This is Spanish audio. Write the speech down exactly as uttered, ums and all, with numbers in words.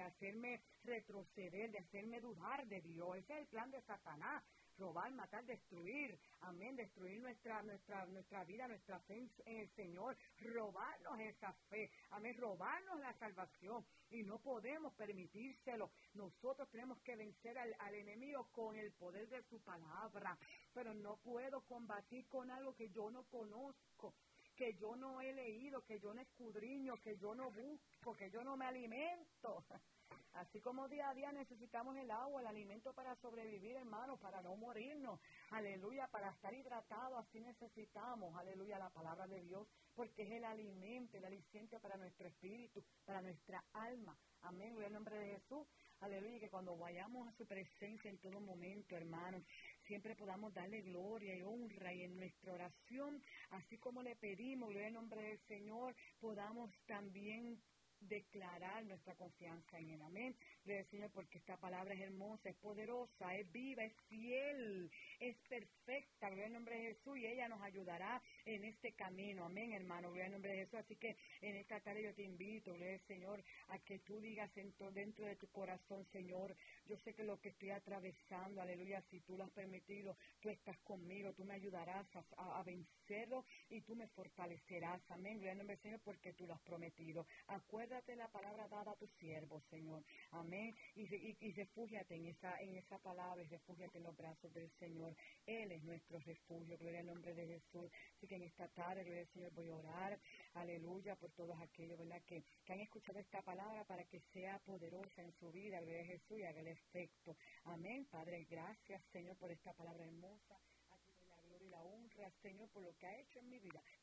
hacerme retroceder, de hacerme dudar de Dios. Ese es el plan de Satanás. Robar, matar, destruir, amén, destruir nuestra nuestra nuestra vida, nuestra fe en el Señor, robarnos esa fe, amén, robarnos la salvación, y no podemos permitírselo. Nosotros tenemos que vencer al, al enemigo con el poder de su palabra, pero no puedo combatir con algo que yo no conozco, que yo no he leído, que yo no escudriño, que yo no busco, que yo no me alimento. Así como día a día necesitamos el agua, el alimento para sobrevivir, hermanos, para no morirnos, aleluya, para estar hidratados, así necesitamos, aleluya, la palabra de Dios, porque es el alimento, el aliciente para nuestro espíritu, para nuestra alma, amén, en el nombre de Jesús, aleluya, que cuando vayamos a su presencia en todo momento, hermanos, siempre podamos darle gloria y honra, y en nuestra oración, así como le pedimos, en el nombre del Señor, podamos también declarar nuestra confianza en Él, amén. Le digo, Señor, porque esta palabra es hermosa, es poderosa, es viva, es fiel, es perfecta, gloria al nombre de Jesús, y ella nos ayudará en este camino, amén, hermano, gloria al nombre de Jesús. Así que en esta tarde yo te invito, gloria al Señor, a que tú digas dentro, dentro de tu corazón, Señor, yo sé que lo que estoy atravesando, aleluya, si tú lo has permitido, tú estás conmigo, tú me ayudarás a, a, a vencerlo, y tú me fortalecerás, amén, gloria al nombre del Señor, porque tú lo has prometido. Acuérdate la palabra dada a tu siervo, Señor, amén, y, y, y refúgiate en esa, en esa palabra, y refúgiate en los brazos del Señor. Él es nuestro refugio, gloria al nombre de Jesús. Así que en esta tarde, gloria al Señor, voy a orar, aleluya, por todos aquellos, ¿verdad?, que, que han escuchado esta palabra, para que sea poderosa en su vida, gloria a Jesús, y haga el efecto, amén. Padre, gracias, Señor, por esta palabra hermosa. A ti doy la gloria y la honra, Señor, por lo que ha hecho en mi vida.